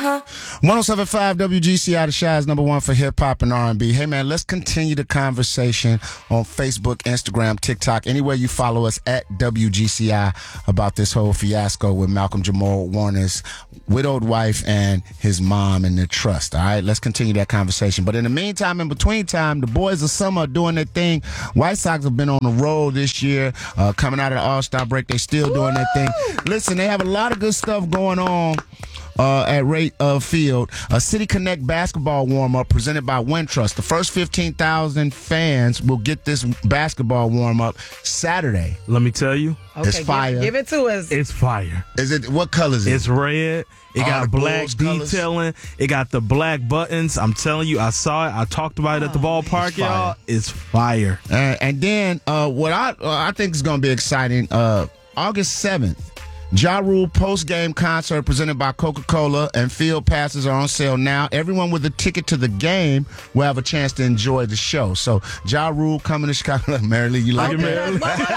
107.5 WGCI, the Shy's #1 for hip-hop and R&B. Hey, man, let's continue the conversation on Facebook, Instagram, TikTok, anywhere you follow us at WGCI about this whole fiasco with Malcolm Jamal Warner's widowed wife and his mom and their trust. All right, let's continue that conversation. But in the meantime, in between time, the boys of summer are doing their thing. White Sox have been on the road this year. Coming out of the All-Star break, they're still doing their thing. Listen, they have a lot of good stuff going on at Rate Field. A City Connect basketball warm-up presented by Wintrust. The first 15,000 fans will get this basketball warm-up Saturday. Let me tell you. Okay, it's fire. Give it to us. It's fire. Is it? What color is it? It's red. It got black Bulls detailing. It got the black buttons. I'm telling you, I saw it. I talked about it at the ballpark, y'all. It's fire. And then what I think is going to be exciting, August 7th, Ja Rule post-game concert presented by Coca-Cola, and field passes are on sale now. Everyone with a ticket to the game will have a chance to enjoy the show. So Ja Rule coming to Chicago. Mary Lee, you like it, Mary Lee?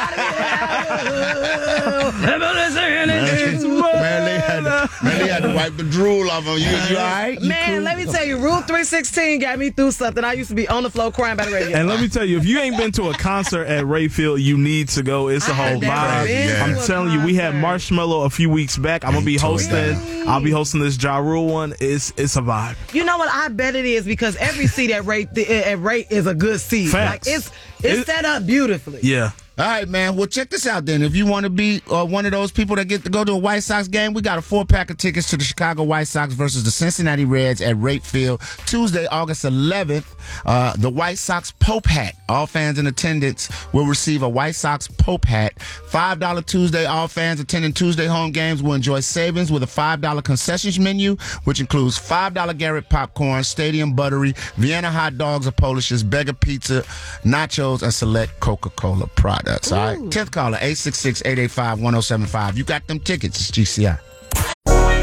Mary Lee had to wipe the drool off of you. You all right? Man, let me tell you, Rule 316 got me through something. I used to be on the floor crying by the radio. And let me tell you, if you ain't been to a concert at Rayfield, you need to go. It's a whole vibe. I'm telling you, we had Marshmello a few weeks back. I'm gonna be hosting. I'll be hosting this Ja Rule one. It's a vibe. You know what? I bet it is, because every seat at Rate is a good seat. Facts. Like it's set up beautifully. Yeah. All right, man. Well, check this out then. If you want to be one of those people that get to go to a White Sox game, we got a 4-pack of tickets to the Chicago White Sox versus the Cincinnati Reds at Rate Field, Tuesday, August 11th. The White Sox Pope Hat. All fans in attendance will receive a White Sox Pope Hat. $5 Tuesday. All fans attending Tuesday home games will enjoy savings with a $5 concessions menu, which includes $5 Garrett popcorn, Stadium Buttery, Vienna hot dogs or Polishes, Beggar Pizza, nachos, and select Coca-Cola products. All right. 10th caller, 866-885-1075. You got them tickets. It's GCI.